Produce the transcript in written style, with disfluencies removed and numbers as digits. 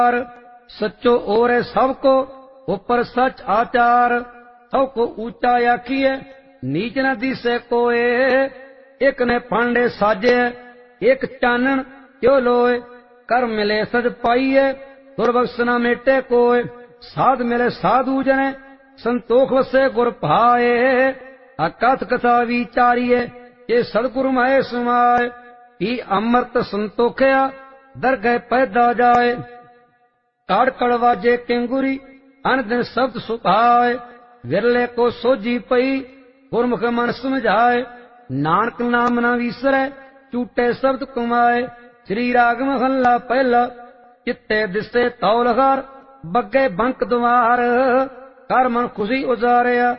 सच्चो और है सबको ऊपर सच आचार। सब को ऊंचा आखिए नीच न दिसे कोय। एक ने पांडे साजे एक चानन क्यों लोए। कर मिले सज पाइए दुर्बख्श न मेटे कोय। साध मिले साधु जने संतोख वसे गुर भाए। अकथ कथा विचारिए ये सदगुरु महे समाए। ही अमृत संतोखया दर गए पैदा जाए। काड़ कड़वाजे केंगुरी अन दिन शब्द सुभाए। विरले को सोजी पई गुरमुख मन समझाए। नानक नाम न विसरै झूठे शब्द कमाए। श्री राग महला पहला चित्ते दिसे तौलहार बग्गे बंक द्वार। कर मन खुशी उजारिया